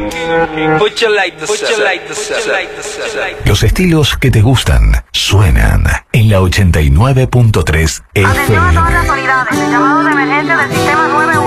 Los estilos que te gustan suenan en la 89.3 FM. Atención a todas las unidades. El llamado de emergencia del sistema 911